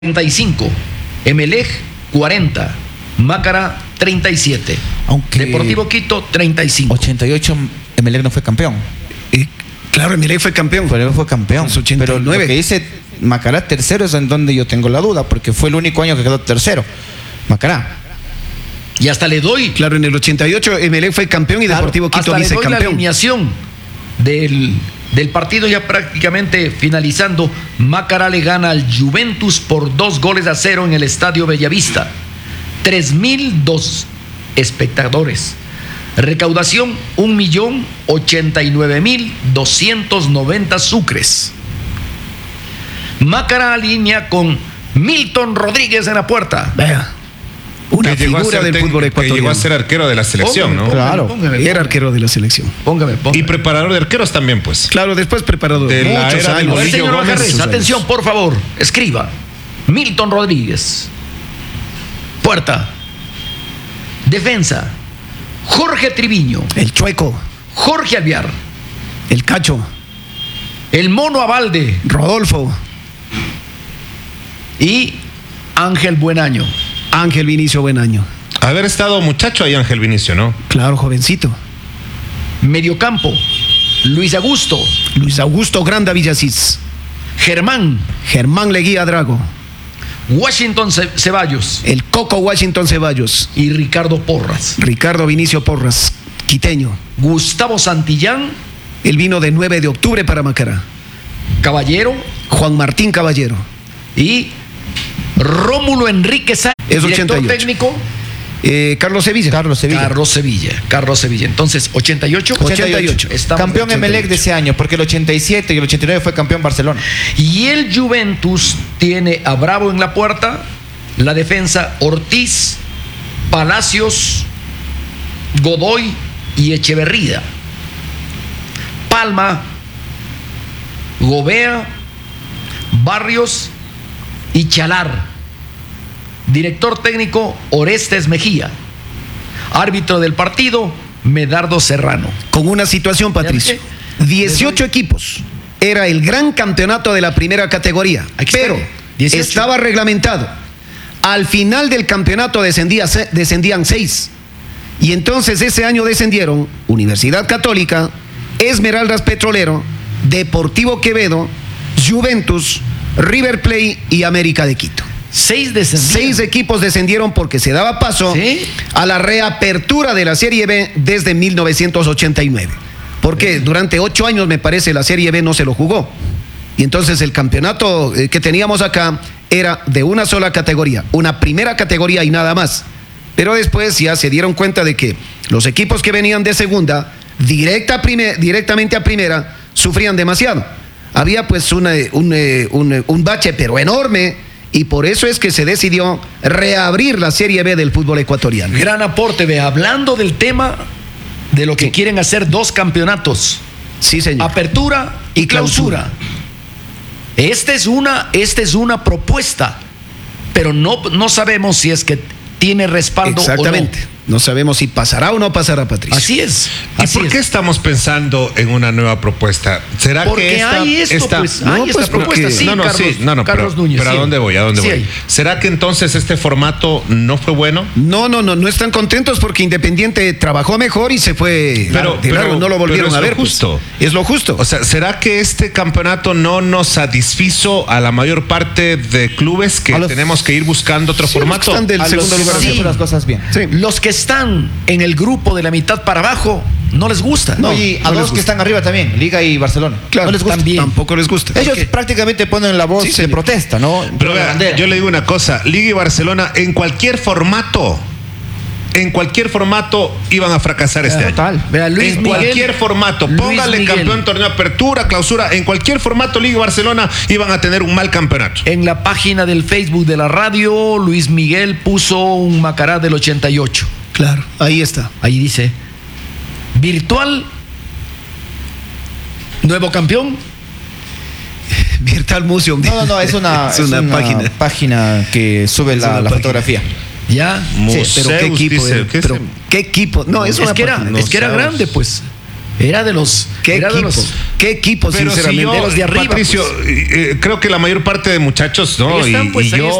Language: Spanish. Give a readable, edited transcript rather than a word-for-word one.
35, Emelec 40, Macará 37, Aunque Deportivo Quito 35. 88 Emelec no fue campeón. Claro, Emelec fue campeón. Pero fue campeón. Los 89. Pero lo que dice Macará tercero es en donde yo tengo la duda, porque fue el único año que quedó tercero. Macará. Y hasta le doy. Claro, en el 88 Emelec fue campeón y Deportivo Quito hasta le doy la vicecampeón. alineación del partido ya prácticamente finalizando. Macará le gana al Juventus por 2-0 en el Estadio Bellavista. 3.002 espectadores. Recaudación 1.089.290 sucres. Macará alinea con Milton Rodríguez en la puerta. Vea, una figura del fútbol ecuatoriano. Que llegó a ser arquero de la selección, ¿no? Claro. Era arquero de la selección. Póngame. Y preparador de arqueros también, pues. Claro, después preparador. De la muchos era del años. Bolillo Señor Gómez, Bajarres, muchos atención, años. por favor, escriba. Milton Rodríguez. Puerta. Defensa. Jorge Triviño. El Chueco, Jorge Alviar. el Cacho, El Mono Abalde. Rodolfo, Y Ángel Buenaño. Ángel Vinicio Buenaño. Haber estado muchacho ahí, Ángel Vinicio, ¿no? Claro, jovencito. Mediocampo. Luis Augusto. Luis Augusto Granda Villasís. Germán. Germán Leguía Drago. Washington Ceballos. El Coco Washington Ceballos. Y Ricardo Porras. Ricardo Vinicio Porras, quiteño. Gustavo Santillán. Él vino de 9 de octubre para Macará. Caballero. Juan Martín Caballero. Y Rómulo Enrique Sáenz. Es Director 88. técnico. Carlos Sevilla. Carlos Sevilla. Carlos Sevilla. Entonces, 88. 88. Estamos Campeón en Emelec de ese año, porque el 87 y el 89 fue campeón Barcelona. Y el Juventus tiene a Bravo en la puerta, la defensa Ortiz, Palacios, Godoy y Echeverría. Palma, Gobea, Barrios y Chalar. Director técnico Orestes Mejía. Árbitro del partido Medardo Serrano. Con una situación, Patricio. 18 equipos. Era el gran campeonato de la primera categoría. Aquí está, Pero 18. estaba reglamentado. Al final del campeonato descendían 6. Y entonces ese año descendieron Universidad Católica, Esmeraldas Petrolero, Deportivo Quevedo, Juventus, River Plate y América de Quito. 6 descendían. 6 equipos descendieron porque se daba paso ¿Sí? a la reapertura de la Serie B desde 1989. Porque durante 8 años, me parece, la Serie B no se lo jugó. Y entonces el campeonato que teníamos acá era de una sola categoría, una primera categoría y nada más. Pero después ya se dieron cuenta de que los equipos que venían de segunda, directamente a primera, sufrían demasiado. Había pues un bache, pero enorme. Y por eso es que se decidió reabrir la Serie B del fútbol ecuatoriano. Gran aporte, ve, hablando del tema de lo que Sí. quieren hacer 2 campeonatos. Sí, señor. Apertura y clausura. Esta es una propuesta, pero no sabemos si es que tiene respaldo Exactamente. o no. No sabemos si pasará o no pasará, Patricio. Así es. ¿Y Así por qué es. estamos pensando en una nueva propuesta? ¿Será Porque que hay esto, pues, hay esta propuesta, sí, Carlos Núñez. ¿Pero sí. a dónde voy? ¿A dónde Sí voy? hay. ¿Será que entonces este formato no fue bueno? No están contentos porque Independiente trabajó mejor y se fue de largo, no lo volvieron pero a es ver. lo justo. Pues. Es lo justo. O sea, ¿será que este campeonato no nos satisfizo a la mayor parte de clubes que tenemos que ir buscando otro Sí, formato? están del A los segundo que lugar. van haciendo las cosas bien. Sí. Los que están en el grupo de la mitad para abajo no les gusta. No, y a no les dos gusta. que están arriba también, Liga y Barcelona. Claro, no les gusta. también. Tampoco les gusta. Ellos Porque- prácticamente ponen la voz Sí, de señor. protesta, ¿no? Pero La vea, bandera. yo le digo una cosa, Liga y Barcelona en cualquier formato iban a fracasar este año. Total. Vea, Luis En Miguel- cualquier formato, Luis póngale Miguel. campeón, torneo de apertura, clausura, en cualquier formato Liga y Barcelona iban a tener un mal campeonato. En la página del Facebook de la radio, Luis Miguel puso un Macará del 88. Claro, ahí está. Ahí dice, virtual, nuevo campeón. Virtual Museum. No, es una, es una página que sube Es la una página. fotografía. Ya. Pero qué equipo, dice, ¿qué pero se- qué equipo. No, es Es una que era, página. es que era Museos. grande, pues. Era de los... ¿Qué era equipo? de los... ¿Qué equipo, Pero sinceramente? si yo, de los de arriba, Patricio, creo que la mayor parte de muchachos, ¿no? Ahí están, pues, y ahí yo